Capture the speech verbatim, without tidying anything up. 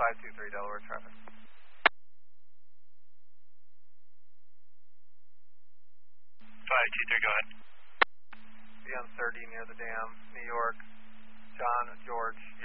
five two three Delaware traffic. five two three, go ahead. Be on thirty near the dam, New York. John, George,